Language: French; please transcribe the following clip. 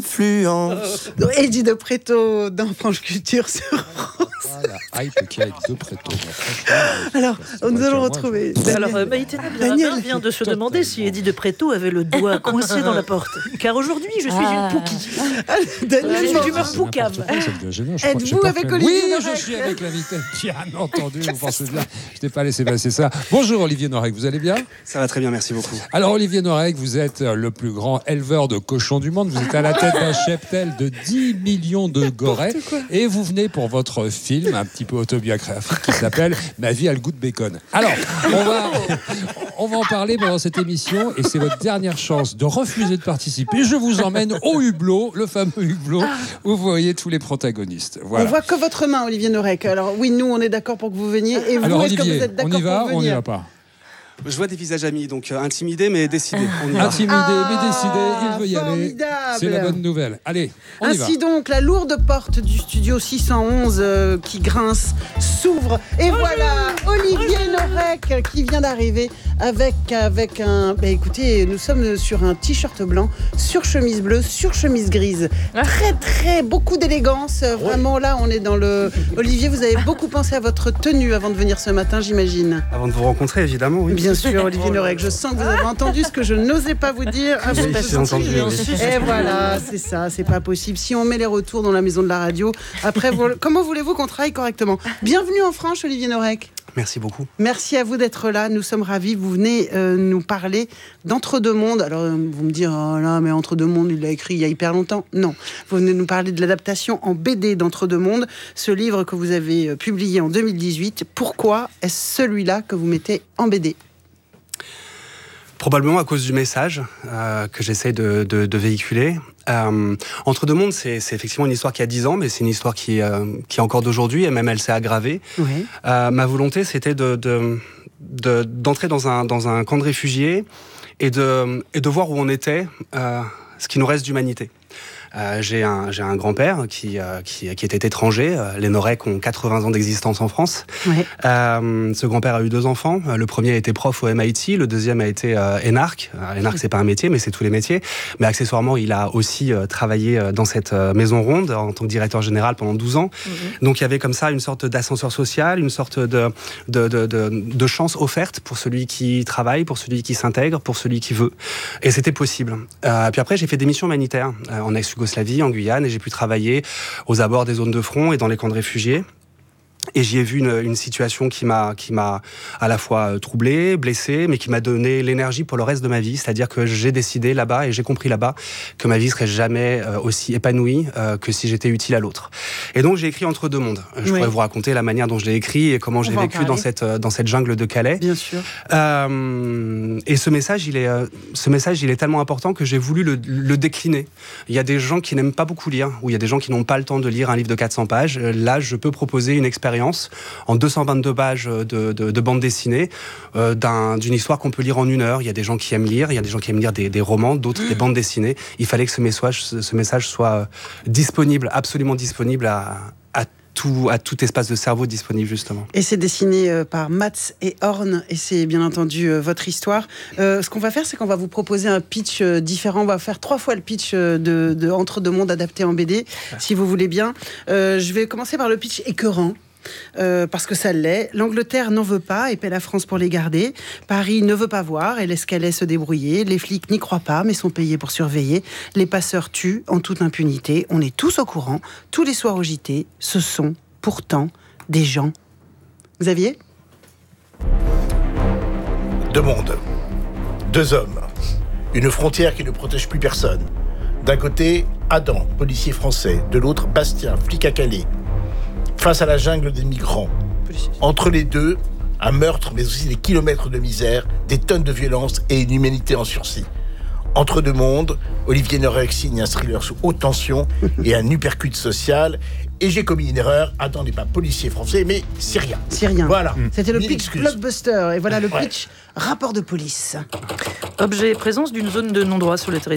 influence. Eddie de Pretto dans France Culture sur France. Voilà, hype qui a avec de Pretto. Alors, nous allons retrouver. Alors, Maïté Nabil vient de se demander si Eddie de Pretto avait le doigt coincé dans la porte. Car aujourd'hui, je suis une pouquille. Je suis d'humeur poucave. Êtes-vous avec Olivier Oui, Norek? je suis avec l'invité. Bien entendu, vous pensez bien. Je n'ai pas laissé passer ça. Bonjour Olivier Norek, vous allez bien? Ça va très bien, merci beaucoup. Alors Olivier Norek, vous êtes le plus grand éleveur de cochons du monde. Vous êtes à la tête d'un cheptel de 10 millions de gorées. Et vous venez pour votre film, un petit peu autobiographique, qui s'appelle Ma vie a le goût de bacon. Alors, on va en parler pendant cette émission. Et c'est votre dernière chance de refuser de participer. Je vous emmène au hublot, le fameux hublot, où vous voyez tous les protagonistes. Voilà. On voit que votre main, Olivier Norek. Alors oui, nous, on est d'accord pour que vous veniez. Et vous, Alors est-ce que Olivier, vous êtes d'accord on y va pour ou on n'y venir? va pas? Je vois des visages amis, donc intimidé mais décidé. On y va. Intimidé, mais décidé, il veut y aller. Formidable. C'est la bonne nouvelle. Allez, on y va. Ainsi donc, la lourde porte du studio 611 qui grince s'ouvre. Et voilà, Olivier Norek qui vient d'arriver avec un... Bah, écoutez, nous sommes sur un t-shirt blanc, sur chemise bleue, sur chemise grise. Très, beaucoup d'élégance. Vraiment, là, on est dans le... Olivier, vous avez beaucoup pensé à votre tenue avant de venir ce matin, j'imagine. Avant de vous rencontrer, évidemment, oui. Bien sûr, Olivier Norek, je sens que vous avez entendu ce que je n'osais pas vous dire. Ah, Oui, j'ai entendu. Et voilà, c'est ça, c'est pas possible. Si on met les retours dans la maison de la radio, après, comment voulez-vous qu'on travaille correctement? Bienvenue en France, Olivier Norek. Merci beaucoup. Merci à vous d'être là, nous sommes ravis. Vous venez nous parler d'Entre-deux-mondes. Alors, vous me dire, oh là, mais Entre-deux-mondes, il l'a écrit il y a hyper longtemps. Non, vous venez nous parler de l'adaptation en BD d'Entre-deux-mondes, ce livre que vous avez publié en 2018. Pourquoi est-ce celui-là que vous mettez en BD ? Probablement à cause du message que j'essaie de véhiculer. Entre-deux-mondes, c'est effectivement une histoire qui a 10 ans, mais c'est une histoire qui est encore d'aujourd'hui, et même elle s'est aggravée. Oui. Ma volonté, c'était d'entrer dans un camp de réfugiés et de voir où on était, ce qui nous reste d'humanité. J'ai un grand-père qui était étranger. Les Norek ont 80 ans d'existence en France. Ouais. Ce grand-père a eu 2 enfants. Le premier a été prof au MIT, le deuxième a été énarque. Énarque, c'est pas un métier, mais c'est tous les métiers. Mais accessoirement, il a aussi travaillé dans cette maison ronde en tant que directeur général pendant 12 ans. Donc il y avait comme ça une sorte d'ascenseur social, une sorte de chance offerte pour celui qui travaille, pour celui qui s'intègre, pour celui qui veut. Et c'était possible. Puis après, j'ai fait des missions humanitaires en ex-Yougoslavie, en Guyane, et j'ai pu travailler aux abords des zones de front et dans les camps de réfugiés. Et j'y ai vu une situation qui m'a à la fois troublé, blessé, mais qui m'a donné l'énergie pour le reste de ma vie. C'est-à-dire que j'ai décidé là-bas, et j'ai compris là-bas, que ma vie serait jamais aussi épanouie que si j'étais utile à l'autre. Et donc j'ai écrit Entre-deux-mondes. Je pourrais vous raconter la manière dont je l'ai écrit et comment j'ai vécu dans cette jungle de Calais. Bien sûr. Et ce message, il est tellement important que j'ai voulu le décliner. Il y a des gens qui n'aiment pas beaucoup lire, ou il y a des gens qui n'ont pas le temps de lire un livre de 400 pages. Là, je peux proposer une expérience en 222 pages de bande dessinée d'une histoire qu'on peut lire en 1 heure. Il y a des gens qui aiment lire, il y a des gens qui aiment lire des romans, d'autres des bandes dessinées. Il fallait que ce message soit disponible, absolument disponible à tout espace de cerveau disponible, justement. Et c'est dessiné par Mats et Horn, et c'est bien entendu votre histoire. Ce qu'on va faire, c'est qu'on va vous proposer un pitch différent. On va faire 3 fois le pitch de Entre-deux-mondes adapté en BD, si vous voulez bien. Je vais commencer par le pitch écœurant. Parce que ça l'est. L'Angleterre n'en veut pas et paie la France pour les garder. Paris ne veut pas voir et laisse Calais se débrouiller. Les flics n'y croient pas mais sont payés pour surveiller. Les passeurs tuent en toute impunité. On est tous au courant. Tous les soirs au JT, ce sont pourtant des gens. Xavier ? 2 mondes, 2 hommes, une frontière qui ne protège plus personne. D'un côté, Adam, policier français. De l'autre, Bastien, flic à Calais. Face à la jungle des migrants. Entre les deux, un meurtre, mais aussi des kilomètres de misère, des tonnes de violence et une humanité en sursis. Entre-deux mondes, Olivier Norek signe un thriller sous haute tension et un uppercut social. Et j'ai commis une erreur. Adam n'est pas policier français, mais syrien. Syrien. Voilà. C'était le Mille pitch excuses. blockbuster. Et voilà le pitch rapport de police. Objet, présence d'une zone de non-droit sur le territoire.